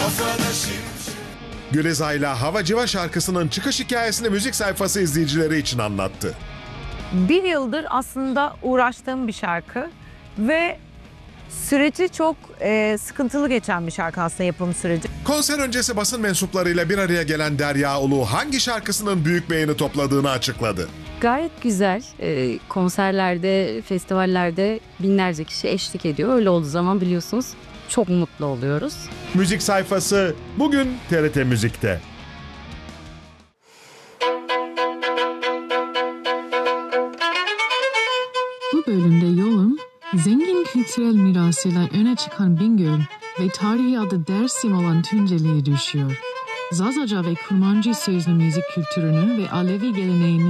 Gülizay'la Hava Civa şarkısının çıkış hikayesini müzik sayfası izleyicileri için anlattı. Bir yıldır aslında uğraştığım bir şarkı ve süreci çok sıkıntılı geçen bir şarkı aslında, yapım süreci. Konser öncesi basın mensuplarıyla bir araya gelen Derya Ulu hangi şarkısının büyük beğeni topladığını açıkladı. Gayet güzel. Konserlerde, festivallerde binlerce kişi eşlik ediyor. Öyle olduğu zaman biliyorsunuz çok mutlu oluyoruz. Müzik sayfası bugün TRT Müzik'te. Bu bölümde yolum, zengin kültürel mirasıyla öne çıkan Bingöl ve tarihi adı Dersim olan Tunceli'ye düşüyor. Zazaca ve Kurmancı sözlü müzik kültürünü ve Alevi geleneğini